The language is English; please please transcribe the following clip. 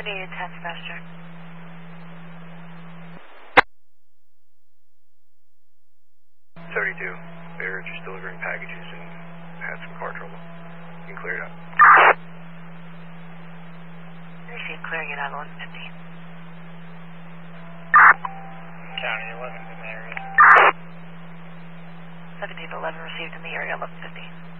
10 Sebastian. They're just delivering packages and had some car trouble. You can clear it up. Received, clearing it out 1150. County 11's in the area. 17 to 11 received in the area 1150.